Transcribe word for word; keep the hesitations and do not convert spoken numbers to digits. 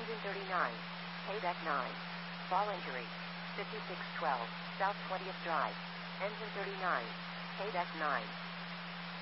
Engine thirty-nine. Paydeck nine. Fall injury. fifty-six twelve, South twentieth Drive. Engine thirty-nine. Paydeck nine.